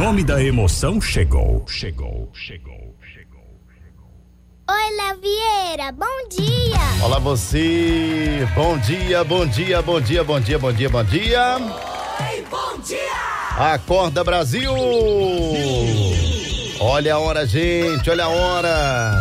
nome da emoção chegou. Oi, Léo Vieira, bom dia. Olá você, bom dia. Oi, bom dia. Acorda, Brasil. Olha a hora, gente, olha a hora.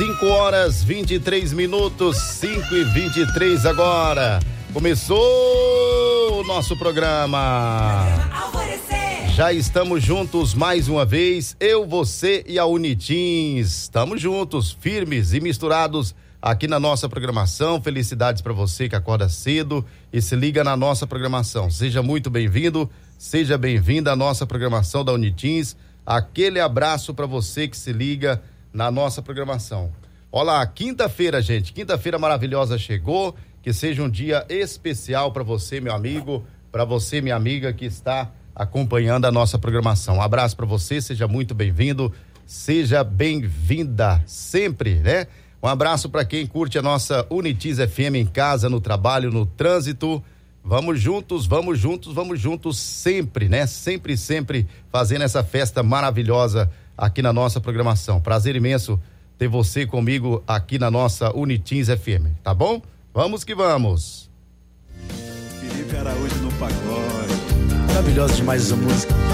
5h23, 5h23 agora. Começou o nosso programa. Já estamos juntos mais uma vez, eu, você e a Unitins. Estamos juntos, firmes e misturados aqui na nossa programação. Felicidades para você que acorda cedo e se liga na nossa programação. Seja muito bem-vindo, seja bem-vinda à nossa programação da Unitins. Aquele abraço para você que se liga na nossa programação. Olá, quinta-feira, gente, quinta-feira maravilhosa chegou. Que seja um dia especial para você, meu amigo, para você, minha amiga, que está acompanhando a nossa programação. Um abraço para você, seja muito bem-vindo, seja bem-vinda sempre, né? Um abraço para quem curte a nossa Unitins FM em casa, no trabalho, no trânsito. Vamos juntos sempre, né? Sempre fazendo essa festa maravilhosa aqui na nossa programação. Prazer imenso ter você comigo aqui na nossa Unitins FM, tá bom? Vamos que vamos. Felipe Araújo no pagode. Maravilhosa demais essa música.